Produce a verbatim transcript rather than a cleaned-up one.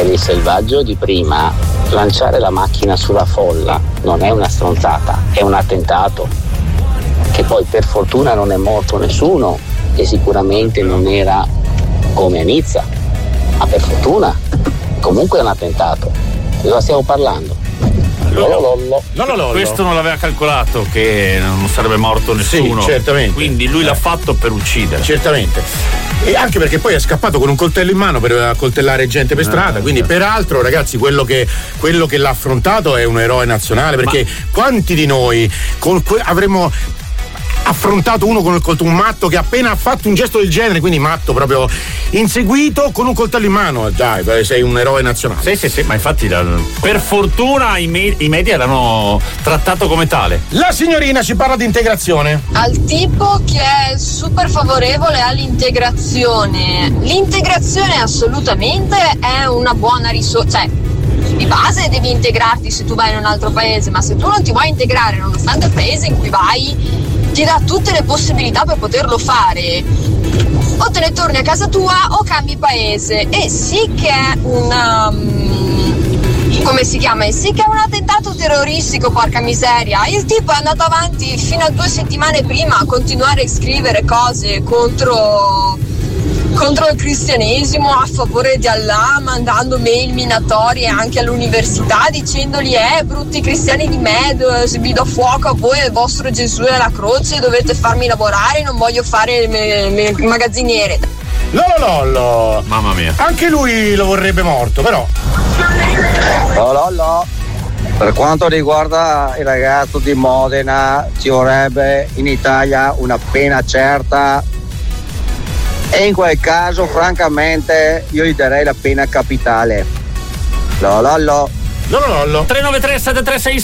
per il selvaggio di prima lanciare la macchina sulla folla non è una stronzata, è un attentato, che poi per fortuna non è morto nessuno e sicuramente non era come a Nizza, ma per fortuna comunque è un attentato. Di cosa stiamo parlando? Lololollo. Lololollo. Questo non l'aveva calcolato che non sarebbe morto nessuno. Sì, certamente. Quindi lui eh. l'ha fatto per uccidere. Certamente. E anche perché poi è scappato con un coltello in mano per accoltellare gente per strada. Ah, quindi, certo. Peraltro, ragazzi, quello che, quello che l'ha affrontato è un eroe nazionale. Perché Ma... quanti di noi con que- avremmo affrontato uno con il coltello, un matto che appena ha fatto un gesto del genere, quindi matto proprio inseguito con un coltello in mano, dai, sei un eroe nazionale. Sì, sì, sì, ma infatti per fortuna i, me- i media l'hanno trattato come tale. La signorina ci parla di integrazione. Al tipo che è super favorevole all'integrazione. L'integrazione assolutamente è una buona risorsa, cioè di base devi integrarti se tu vai in un altro paese, ma se tu non ti vuoi integrare nonostante il paese in cui vai ti dà tutte le possibilità per poterlo fare, o te ne torni a casa tua o cambi paese. E sì che è una um, come si chiama? E sì che è un attentato terroristico, porca miseria. Il tipo è andato avanti fino a due settimane prima a continuare a scrivere cose contro contro il cristianesimo, a favore di Allah, mandando mail minatorie anche all'università dicendogli eh brutti cristiani di me, se vi do fuoco a voi, il vostro Gesù è la croce, dovete farmi lavorare, non voglio fare me, me, magazziniere. Lololollo, mamma mia, anche lui lo vorrebbe morto, però. Lolollo, per quanto riguarda il ragazzo di Modena, ci vorrebbe in Italia una pena certa. E in quel caso, francamente, io gli darei la pena capitale. Lolollo. Lololollo. tre nove tre sette tre sei